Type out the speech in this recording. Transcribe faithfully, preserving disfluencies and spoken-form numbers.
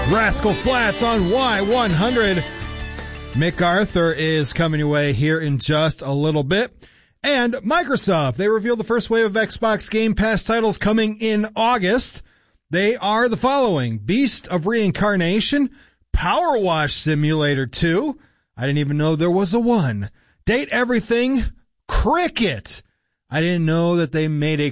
Rascal Flatts on Y one hundred. MacArthur is coming your way here in just a little bit. And Microsoft, they revealed the first wave of Xbox Game Pass titles coming in August. They are the following: Beast of Reincarnation, Power Wash Simulator two. I didn't even know there was a one. Date Everything, Cricket. I didn't know that they made a